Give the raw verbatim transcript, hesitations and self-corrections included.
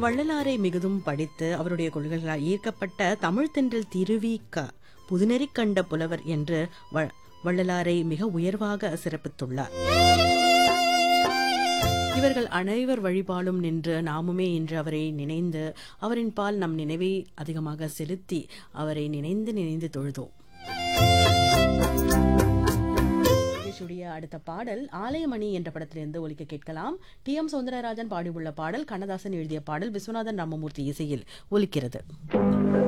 வள்ளலாரை மிகுதும் படித்து அவருடைய கொள்கைகளால் ஈர்க்கப்பட்ட தமிழ் தென்றல் திருவிக புதுநெறி கண்ட புலவர் என்று வள்ளலாரை மிக உயர்வாக சிறப்பித்துள்ளார். இவர்கள் அனைவர் வழிபாடும் நின்று நாமுமே இன்று அவரை நினைந்து அவரின் பால் நம் நினைவை அதிகமாக செலுத்தி அவரை நினைந்து நினைந்து தொழுதோம். அடுத்த பாடல் ஆலயமணி என்ற படத்திலிருந்து ஒலிக்க கேட்கலாம். டி எம் சௌந்தரராஜன் பாடியுள்ள பாடல், கண்ணதாசன் எழுதிய பாடல், விஸ்வநாதன் ராமமூர்த்தி இசையில் ஒலிக்கிறது.